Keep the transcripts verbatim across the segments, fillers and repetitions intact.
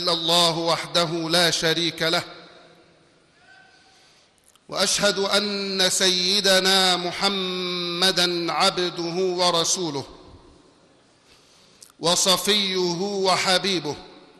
إلا الله وحده لا شريك له، وأشهد أن سيدنا محمدًا عبده ورسوله وصفيه وحبيبه.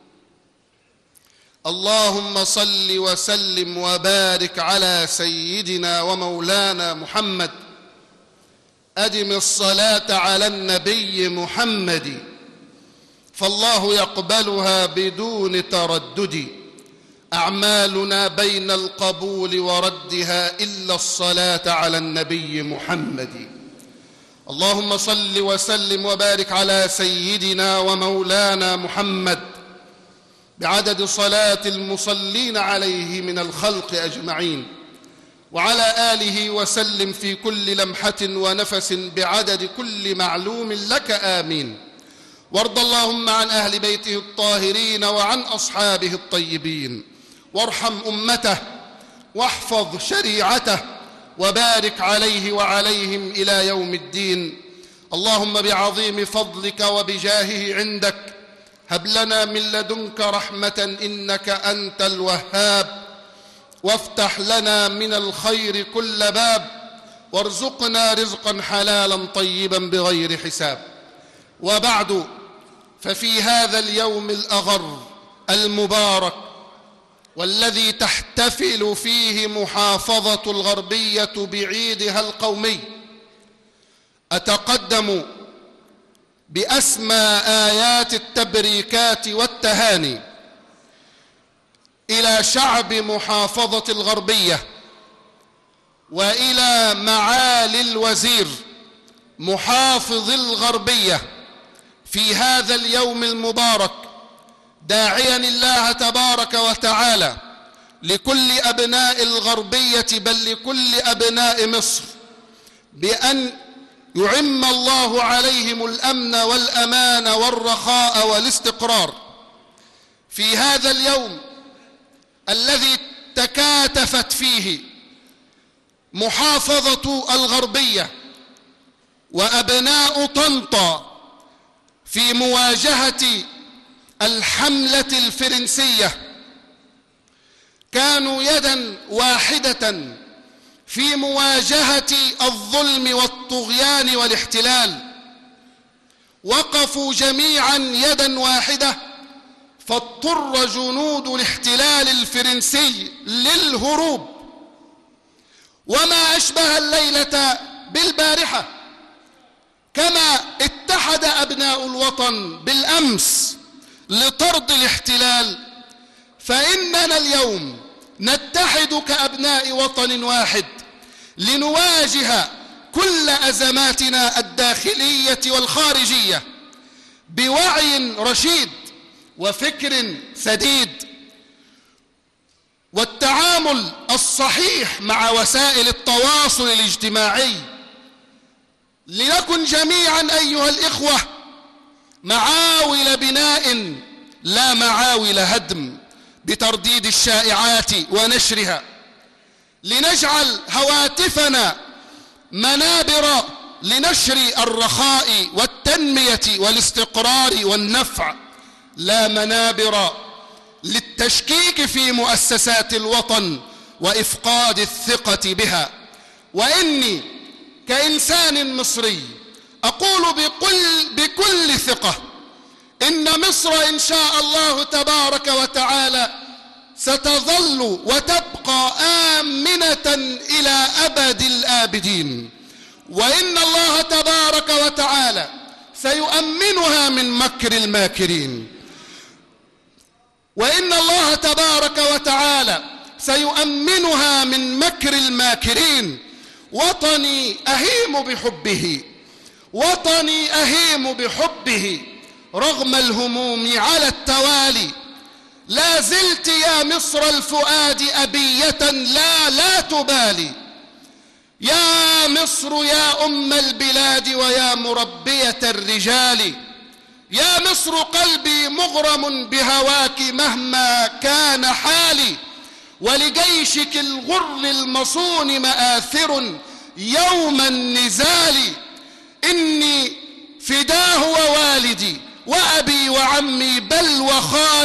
اللهم صل وسلم وبارك على سيدنا ومولانا محمد. أدم الصلاة على النبي محمد، فالله يقبلها بدون تردد. أعمالنا بين القبول وردها إلا الصلاة على النبي محمد. اللهم صل وسلم وبارك على سيدنا ومولانا محمد بعدد صلاة المصلين عليه من الخلق أجمعين، وعلى آله وسلم في كل لمحة ونفس بعدد كل معلوم لك. آمين. وارض اللهم عن أهل بيته الطاهرين وعن أصحابه الطيبين، وارحم أمته واحفظ شريعته وبارك عليه وعليهم إلى يوم الدين. اللهم بعظيم فضلك وبجاهه عندك هب لنا من لدنك رحمة إنك أنت الوهاب، وافتح لنا من الخير كل باب، وارزقنا رزقا حلالا طيبا بغير حساب. وبعد، ففي هذا اليوم الأغر المبارك والذي تحتفل فيه محافظة الغربية بعيدها القومي، أتقدم بأسمى آيات التبريكات والتهاني إلى شعب محافظة الغربية وإلى معالي الوزير محافظ الغربية في هذا اليوم المبارك، داعيا الله تبارك وتعالى لكل أبناء الغربية بل لكل أبناء مصر بأن يعم الله عليهم الأمن والأمان والرخاء والاستقرار في هذا اليوم الذي تكاتفت فيه محافظة الغربية وأبناء طنطا في مواجهة الحملة الفرنسية. كانوا يدا واحدة في مواجهة الظلم والطغيان والاحتلال، وقفوا جميعا يدا واحدة، فاضطر جنود الاحتلال الفرنسي للهروب. وما أشبه الليلة بالبارحة، كما اتحد أبناء الوطن بالأمس لطرد الاحتلال، فإننا اليوم نتحد كأبناء وطن واحد لنواجه كل أزماتنا الداخلية والخارجية بوعي رشيد وفكر سديد والتعامل الصحيح مع وسائل التواصل الاجتماعي، لنكن جميعا أيها الإخوة معاول بناء لا معاول هدم بترديد الشائعات ونشرها، لنجعل هواتفنا منابر لنشر الرخاء والتنمية والاستقرار والنفع، لا منابر للتشكيك في مؤسسات الوطن وإفقاد الثقة بها. وإني كإنسان مصري أقول بكل, بكل ثقة إن مصر إن شاء الله تبارك وتعالى ستظل وتبقى آمنة إلى أبد الآبدين، وإن الله تبارك وتعالى سيؤمنها من مكر الماكرين، وإن الله تبارك وتعالى سيؤمنها من مكر الماكرين. وطني أهيم بحبه، وطني أهيم بحبه رغم الهموم على التوالي. لا زلت يا مصر الفؤاد أبية لا لا تبالي، يا مصر يا أم البلاد ويا مربية الرجال. يا مصر قلبي مغرم بهواك مهما كان حالي، ولجيشك الغر المصون مآثر يوم النزال. إني فداه ووالدي وأبي وعمي بل وخالي